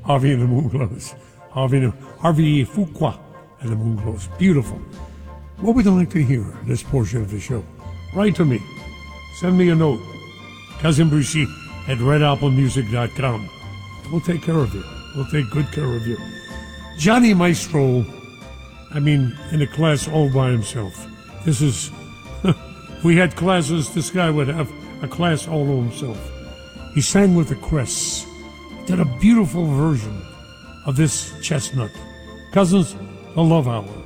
Harvey and the Moonglows. Harvey Fuqua and the Moonglows. Beautiful. What would you like to hear this portion of the show? Write to me. Send me a note. Cousin Brucey at redapplemusic.com. We'll take care of you. We'll take good care of you. Johnny Maestro, in a class all by himself. This is, if we had classes, this guy would have a class all to himself. He sang with the Crests. Did a beautiful version of this chestnut. Cousins, the Love Hour.